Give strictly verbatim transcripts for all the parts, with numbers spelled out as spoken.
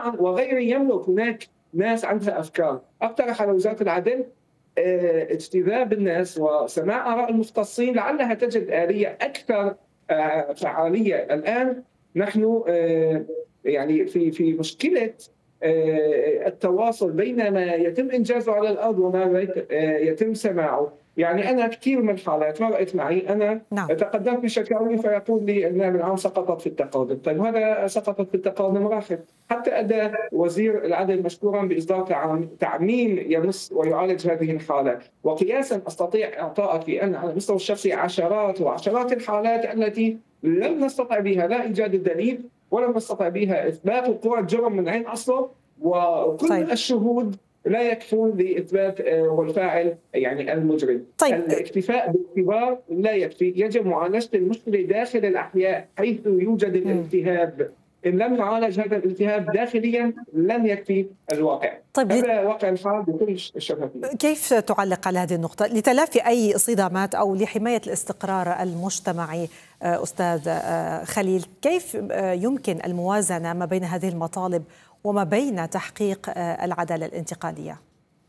نعم، وغيري يملك. هناك ناس عندها أفكار. أقترح على وزارة العدل آآ اجتذاب الناس وسماع آراء المختصين، لعلها تجد آلية أكثر آآ فعالية. الآن نحن آآ يعني في في مشكلة آآ التواصل بين ما يتم إنجازه على الأرض وما يت آآ يتم سماعه. يعني أنا كثير من الحالات مرّت معي، أنا نعم. تقدمت بشكاوي فيقول لي النائب العام سقطت في التقادم. طيب هذا سقطت في التقادم راحت. حتى أدى وزير العدل مشكورا بإصدار تعام تعميم يمس ويعالج هذه الحالة. وقياسا أستطيع إعطائك أنا على المستوى الشخصي عشرات وعشرات الحالات التي لم نستطع بها لا إيجاد الدليل ولم نستطع بها إثبات وقوع الجرم من عين أصله، وكل طيب. الشهود لا يكفون لإثبات والفاعل يعني المجرم. طيب. الاكتفاء بالاعتبار لا يكفي، يجب معالجة المشكلة داخل الأحياء حيث يوجد الالتهاب. إن لم نعالج هذا الالتهاب داخليا لن يكفي الواقع. طيب هذا واقع الحال بكل الشفافية. كيف تعلق على هذه النقطة لتلافي أي صدامات أو لحماية الاستقرار المجتمعي أستاذ خليل؟ كيف يمكن الموازنة ما بين هذه المطالب وما بين تحقيق العدالة الانتقالية؟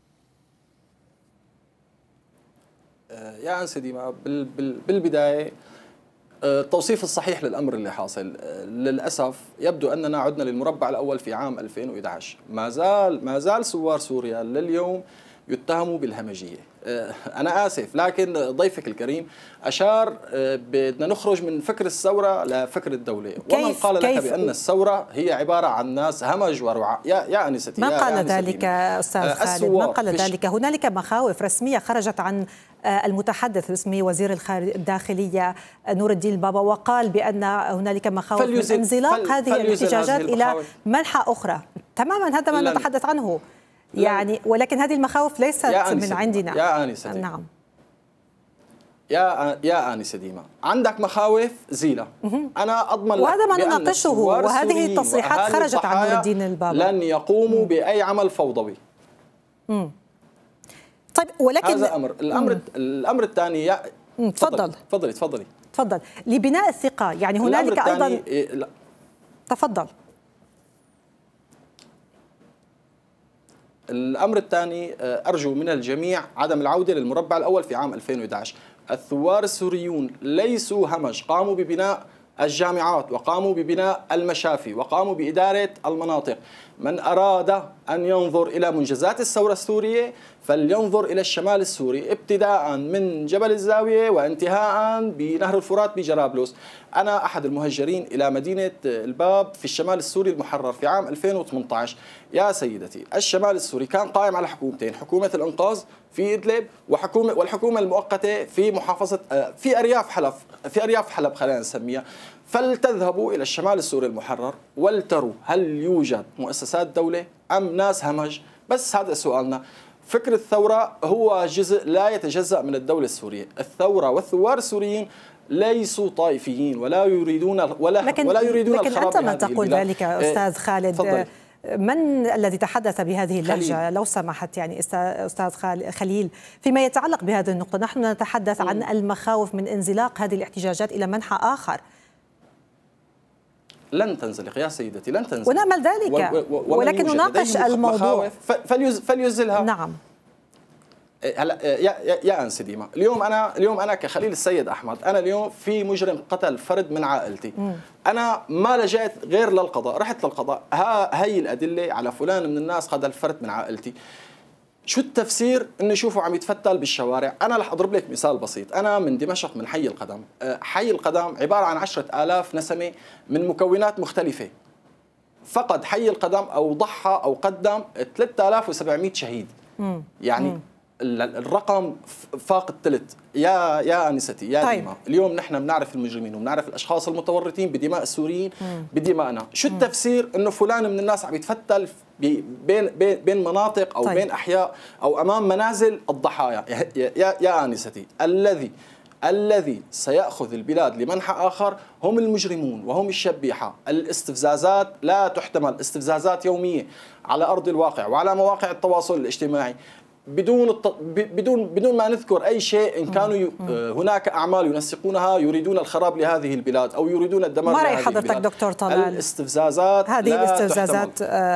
يا أنسة ديما، بالبداية التوصيف الصحيح للأمر اللي حاصل للأسف يبدو أننا عدنا للمربع الأول في عام ألفين وإحدى عشر. ما زال ما زال ثوار سوريا لليوم يتهموا بالهمجية. أنا آسف، لكن ضيفك الكريم أشار بدنا نخرج من فكر الثورة لفكر الدولة. ومن قال لك بأن الثورة هي عبارة عن ناس همج ورعاة؟ يا يا أنستي، ما يا قال يا ذلك أستاذ خالد، ما قال ذلك. هنالك مخاوف رسمية خرجت عن المتحدث باسم وزير الداخلية نور الدين البابا، وقال بأن هنالك مخاوف من انزلاق هذه الاحتجاجات إلى منحى أخرى. تماما هذا ما نتحدث عنه يعني، ولكن هذه المخاوف ليست من عندنا. يا آنسة ديما. نعم. يا يا آنسة ديما، عندك مخاوف زيلة. أنا أضمن لك وهذا ما نناقشه، وهذه التصريحات خرجت عن نور الدين البابا. لن يقوموا مم. بأي عمل فوضوي. مم. طيب ولكن هذا أمر. الأمر مم. الأمر الثاني يا تفضل تفضلي تفضلي تفضل لبناء الثقة، يعني هنالك أيضا إيه لا. تفضل. الأمر الثاني أرجو من الجميع عدم العودة للمربع الأول في عام ألفين وإحدى عشر. الثوار السوريون ليسوا همج، قاموا ببناء الجامعات وقاموا ببناء المشافي وقاموا بإدارة المناطق. من أراد أن ينظر إلى منجزات الثورة السورية فلينظر إلى الشمال السوري، ابتداء من جبل الزاوية وانتهاء بنهر الفرات بجرابلس. أنا أحد المهجرين إلى مدينة الباب في الشمال السوري المحرر في عام ألفين وثمانية عشر. يا سيدتي، الشمال السوري كان قائم على حكومتين، حكومة الإنقاذ في إدلب وحكومة والحكومة المؤقتة في محافظة في أرياف حلب في أرياف حلب خلينا نسميها. فلتذهبوا إلى الشمال السوري المحرر ولتروا هل يوجد مؤسسات دولة أم ناس همج؟ بس هذا سؤالنا. فكر الثورة هو جزء لا يتجزأ من الدولة السورية. الثورة والثوار السوريين ليسوا طائفيين ولا يريدون ولا لكن ولا يريدون لكن الخراب أنت ما تقول ذلك أستاذ خالد. فضل. من الذي تحدث بهذه اللهجة لو سمحت يعني أستاذ خليل فيما يتعلق بهذه النقطة؟ نحن نتحدث عن المخاوف من انزلاق هذه الاحتجاجات إلى منحى آخر. لن تنزلق يا سيدتي، لن تنزلق ونأمل ذلك، و و ولكن نناقش الموضوع. فليز فليزلها. نعم. هلا يا يا أنسة ديما، اليوم انا اليوم انا كخليل السيد احمد، انا اليوم في مجرم قتل فرد من عائلتي. م. انا ما لجأت غير للقضاء، رحت للقضاء، ها هي الادله على فلان من الناس قتل فرد من عائلتي. شو التفسير انه شوفوا عم يتفتل بالشوارع؟ انا رح اضرب لك مثال بسيط. انا من دمشق من حي القدم. حي القدم عباره عن عشرة آلاف نسمه من مكونات مختلفه. فقد حي القدم او ضحى او قدم ثلاثة آلاف وسبعمئة شهيد. م. يعني م. الرقم فاق الثلث. يا يا انستي يا طيب. ديما، اليوم نحن بنعرف المجرمين وبنعرف الاشخاص المتورطين بدماء السوريين بدمائنا. شو التفسير انه فلان من الناس عم يتفتل بين بين بين مناطق او طيب. بين احياء او امام منازل الضحايا؟ يا يا انستي، الذي الذي سيأخذ البلاد لمنحى آخر هم المجرمون وهم الشبيحة. الاستفزازات لا تحتمل، استفزازات يومية على أرض الواقع وعلى مواقع التواصل الاجتماعي بدون الت... بدون بدون ما نذكر اي شيء. ان كانوا ي... هناك اعمال ينسقونها يريدون الخراب لهذه البلاد او يريدون الدمار ما لهذه رأي حضرتك البلاد. دكتور طلال؟ الاستفزازات هذه الاستفزازات